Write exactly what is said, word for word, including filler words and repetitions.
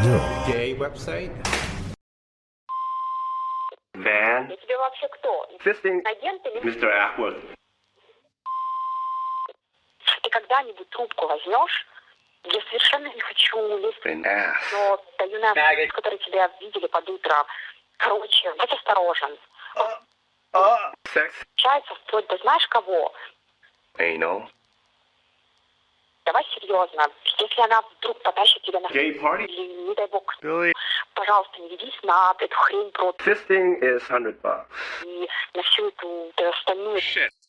сделал? Gay website? Van. Я тебе вообще кто? Fisting. Агент или... мистер Ackworth. Ты когда-нибудь трубку возьмешь? Я совершенно не хочу лезть. An ass. Но даю на... которые тебя видели под утро. Короче, будь осторожен. Sex. Получается вплоть до знаешь кого? Anal. Давай серьезно. Если она вдруг потащит тебя на... Gay party. Или, не дай бог, Billy. пожалуйста, не ведись на эту хрень против. Fisting is hundred bucks. И на всю эту, эту остальную... Shit.